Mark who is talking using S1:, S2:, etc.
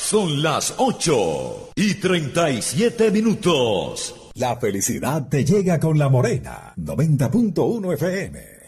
S1: Son las 8:37.
S2: La felicidad te llega con La Morena, 90.1 FM.